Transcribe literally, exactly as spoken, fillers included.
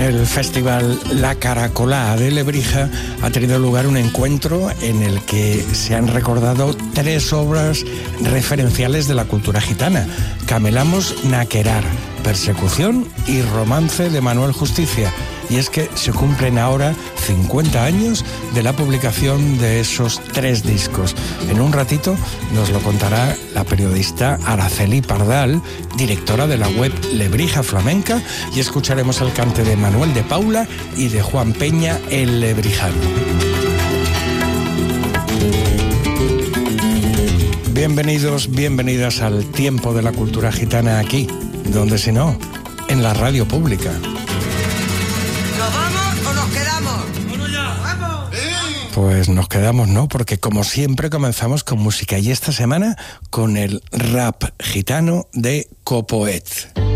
el festival La Caracolá de Lebrija ha tenido lugar un encuentro en el que se han recordado tres obras referenciales de la cultura gitana: Camelamos Naquerar, Persecución y Romance de Manuel Justicia. Y es que se cumplen ahora cincuenta años de la publicación de esos tres discos. En un ratito nos lo contará la periodista Araceli Pardal, directora de la web Lebrija Flamenca, y escucharemos el cante de Manuel de Paula y de Juan Peña, el lebrijano. Bienvenidos, bienvenidas al tiempo de la cultura gitana aquí, donde si no, en la radio pública. ¿Nos vamos o nos quedamos? ¡Vamos ya! ¡Vamos! Pues nos quedamos, ¿no? Porque como siempre comenzamos con música, y esta semana con el rap gitano de Copoet.